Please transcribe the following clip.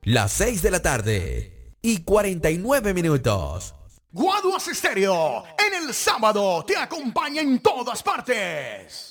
Las 6 de la tarde y 49 minutos. Guaduas Estéreo, en el sábado te acompaña en todas partes.